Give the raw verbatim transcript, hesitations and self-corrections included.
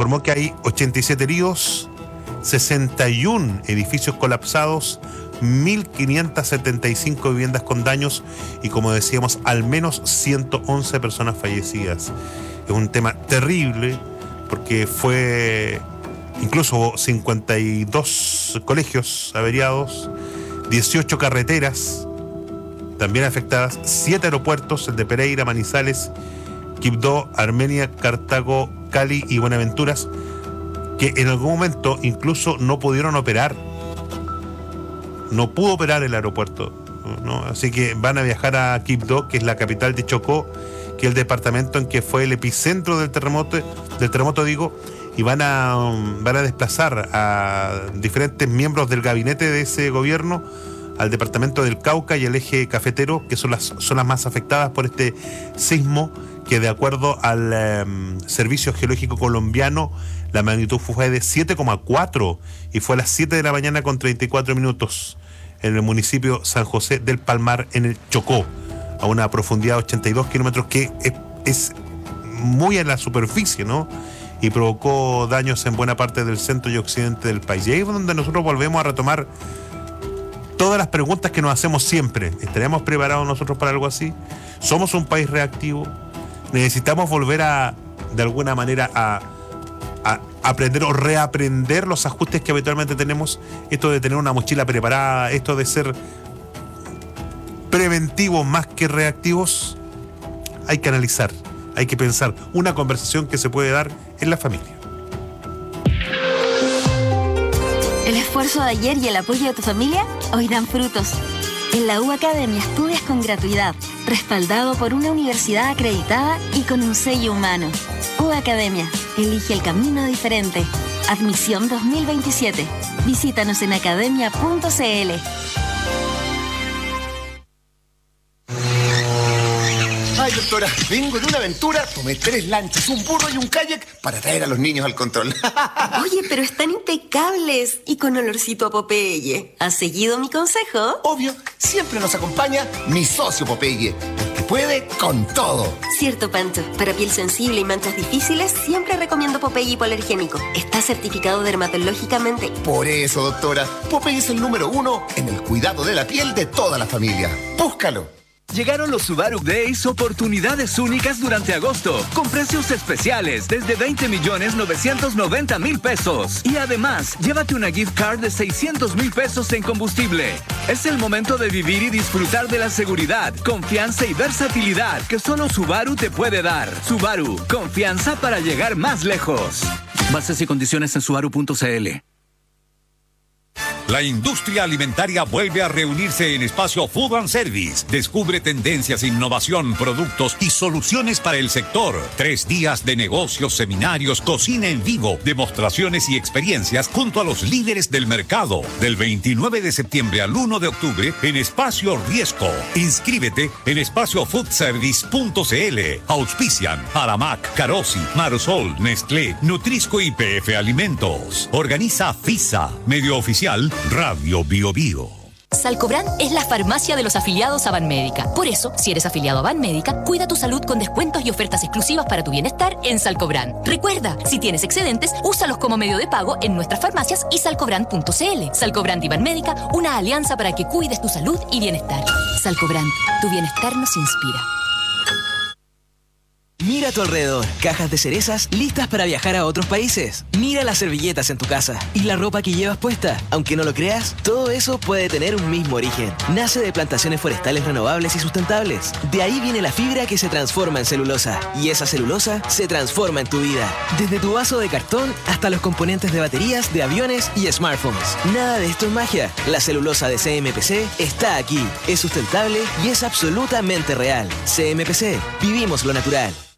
informó que hay ochenta y siete heridos, sesenta y uno edificios colapsados, mil quinientas setenta y cinco viviendas con daños y, como decíamos, al menos ciento once personas fallecidas. Es un tema terrible porque fue incluso cincuenta y dos colegios averiados, dieciocho carreteras también afectadas, siete aeropuertos, el de Pereira, Manizales, Quibdó, Armenia, Cartago, Cali y Buenaventures, que en algún momento incluso no pudieron operar. No pudo operar el aeropuerto, ¿no? Así que van a viajar a Quibdó, que es la capital de Chocó, que es el departamento en que fue el epicentro del terremoto, del terremoto digo, y van a, van a desplazar a diferentes miembros del gabinete de ese gobierno al departamento del Cauca y el eje cafetero, que son las zonas más afectadas por este sismo, que de acuerdo al eh, Servicio Geológico Colombiano, la magnitud fue de siete coma cuatro y fue a las siete de la mañana con treinta y cuatro minutos en el municipio San José del Palmar, en el Chocó, a una profundidad de ochenta y dos kilómetros, que es, es muy en la superficie, ¿no? Y provocó daños en buena parte del centro y occidente del país. Y ahí es donde nosotros volvemos a retomar todas las preguntas que nos hacemos siempre. ¿Estaremos preparados nosotros para algo así? ¿Somos un país reactivo? ¿Necesitamos volver a, de alguna manera, a, a aprender o reaprender los ajustes que habitualmente tenemos? Esto de tener una mochila preparada, esto de ser preventivos más que reactivos. Hay que analizar, hay que pensar. Una conversación que se puede dar en la familia. El esfuerzo de ayer y el apoyo de tu familia hoy dan frutos. En la U Academia estudias con gratuidad, respaldado por una universidad acreditada y con un sello humano. U Academia, elige el camino diferente. Admisión dos mil veintisiete. Visítanos en academia punto c l. Ay, doctora, vengo de una aventura, tomé tres lanchas, un burro y un kayak para traer a los niños al control. Oye, pero están impecables y con olorcito a Popeye. ¿Has seguido mi consejo? Obvio, siempre nos acompaña mi socio Popeye, que puede con todo. Cierto, Pancho. Para piel sensible y manchas difíciles, siempre recomiendo Popeye hipoalergénico. Está certificado dermatológicamente. Por eso, doctora, Popeye es el número uno en el cuidado de la piel de toda la familia. Búscalo. Llegaron los Subaru Days, oportunidades únicas durante agosto, con precios especiales desde veinte millones novecientos noventa mil pesos. Y además, llévate una gift card de seiscientos mil pesos en combustible. Es el momento de vivir y disfrutar de la seguridad, confianza y versatilidad que solo Subaru te puede dar. Subaru, confianza para llegar más lejos. Bases y condiciones en subaru punto c l. La industria alimentaria vuelve a reunirse en Espacio Food and Service. Descubre tendencias, innovación, productos y soluciones para el sector. Tres días de negocios, seminarios, cocina en vivo, demostraciones y experiencias junto a los líderes del mercado. Del veintinueve de septiembre al uno de octubre en Espacio Riesco. Inscríbete en espacio food service punto c l. Auspician Aramac, Carosi, Marsol, Nestlé, Nutrisco y P F Alimentos. Organiza FISA, medio oficial Radio Bio Bio. Salcobran es la farmacia de los afiliados a Banmédica. Por eso, si eres afiliado a Banmédica, cuida tu salud con descuentos y ofertas exclusivas para tu bienestar en Salcobran. Recuerda, si tienes excedentes, úsalos como medio de pago en nuestras farmacias y salcobran punto c l. Salcobran y Banmédica, una alianza para que cuides tu salud y bienestar. Salcobran, tu bienestar nos inspira. Mira a tu alrededor, cajas de cerezas listas para viajar a otros países. Mira las servilletas en tu casa y la ropa que llevas puesta. Aunque no lo creas, todo eso puede tener un mismo origen. Nace de plantaciones forestales renovables y sustentables. De ahí viene la fibra que se transforma en celulosa. Y esa celulosa se transforma en tu vida. Desde tu vaso de cartón hasta los componentes de baterías, de aviones y smartphones. Nada de esto es magia. La celulosa de C M P C está aquí. Es sustentable y es absolutamente real. C M P C. Vivimos lo natural.